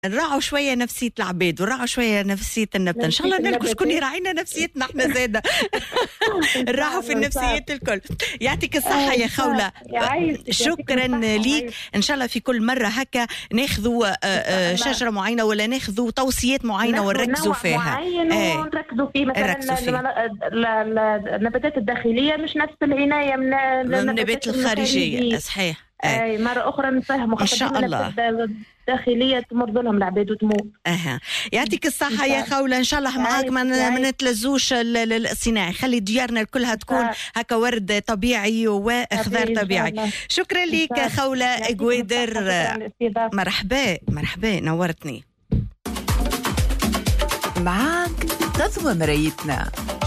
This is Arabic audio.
نراعوا شوية نفسية العباد ونراعوا شوية نفسية النبتة. إن شاء الله نلقوا شكون يراعينا نفسيتنا احنا زادة. نراعوا في النفسيات الكل. يعطيك الصحة يا خولة. شكرا ليك. إن شاء الله في كل مرة هكا ناخذوا شجرة معينة ولا ناخذوا توصيات معينة ونركزوا فيها. ونركزوا فيه مثلا النباتات الداخلية مش نفس العناية من النبات الخارجية. صحيح. أي مرة أخرى نفهموا إن شاء الله داخلية تمرض لهم العباد وتموت. يعطيك الصحة يا خولة. إن شاء الله معاك ما نتلزوش الصناعي. خلي ديارنا كلها تكون هكا ورد طبيعي وخضار طبيعي. شكرا لك خولة إكوادر. مرحبا نورتني. معاك تضوى مرايتنا.